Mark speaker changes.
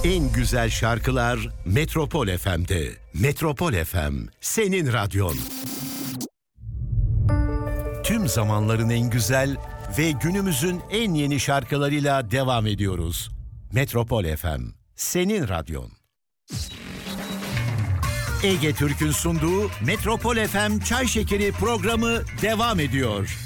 Speaker 1: En güzel şarkılar Metropol FM'de. Metropol FM, senin radyon. Tüm zamanların en güzel ve günümüzün en yeni şarkılarıyla devam ediyoruz. Metropol FM, senin radyon. Ege Türk'ün sunduğu Metropol FM Çay Şekeri programı devam ediyor.